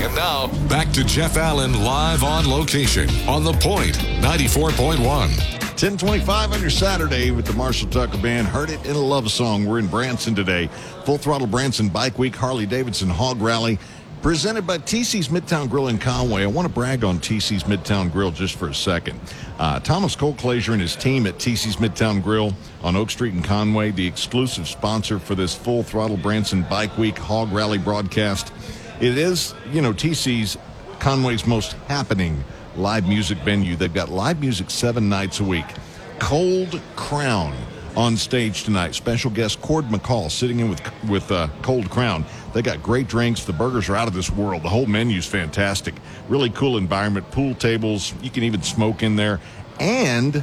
And now, back to Jeff Allen live on location on The Point, 94.1. 10:25 on your Saturday with the Marshall Tucker Band. Heard it in a love song. We're in Branson today. Full Throttle Branson Bike Week, Harley-Davidson Hog Rally, presented by TC's Midtown Grill in Conway. I want to brag on TC's Midtown Grill just for a second. Thomas Colclasure and his team at TC's Midtown Grill on Oak Street in Conway, the exclusive sponsor for this Full Throttle Branson Bike Week Hog Rally broadcast. It is, TC's Conway's most happening live music venue. They've got live music 7 nights a week. Cold Crown on stage tonight. Special guest Cord McCall sitting in with Cold Crown. They got great drinks. The burgers are out of this world. The whole menu's fantastic. Really cool environment. Pool tables. You can even smoke in there. And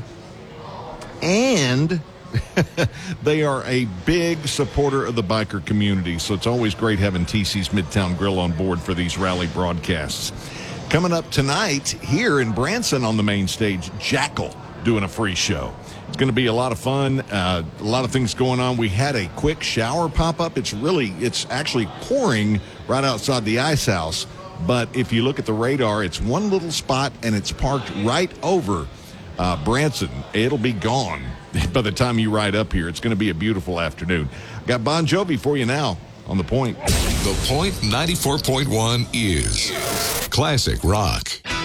they are a big supporter of the biker community. So it's always great having TC's Midtown Grill on board for these rally broadcasts. Coming up tonight here in Branson on the main stage, Jackal doing a free show. It's going to be a lot of fun, a lot of things going on. We had a quick shower pop up. It's actually pouring right outside the ice house. But if you look at the radar, it's one little spot and it's parked right over Branson. It'll be gone by the time you ride up here. It's going to be a beautiful afternoon. Got Bon Jovi for you now on The Point. The Point 94.1 is classic rock.